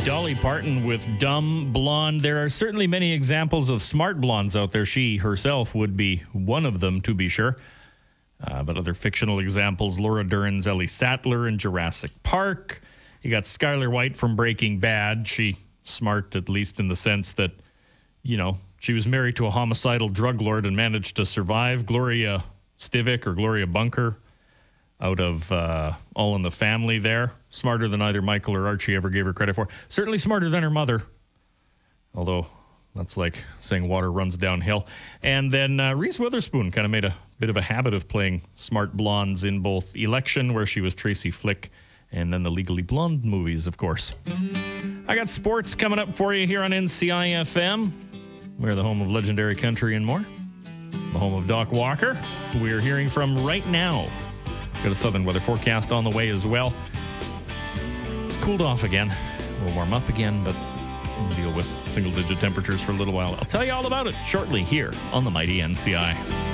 Dolly Parton with Dumb Blonde. There are certainly many examples of smart blondes out there. She herself would be one of them, to be sure. But other fictional examples, Laura Dern's Ellie Sattler in Jurassic Park. You got Skylar White from Breaking Bad. She smart, at least in the sense that, you know, she was married to a homicidal drug lord and managed to survive. Gloria Stivic or Gloria Bunker out of All in the Family there. Smarter than either Michael or Archie ever gave her credit for. Certainly smarter than her mother. Although that's like saying water runs downhill. And then Reese Witherspoon kind of made a bit of a habit of playing smart blondes in both Election, where she was Tracy Flick, and then the Legally Blonde movies, of course. I got sports coming up for you here on NCI-FM. We're the home of legendary country and more. The home of Doc Walker, who we are hearing from right now. Got a southern weather forecast on the way as well. It's cooled off again. We'll warm up again, but we'll deal with single-digit temperatures for a little while. I'll tell you all about it shortly here on the Mighty NCI.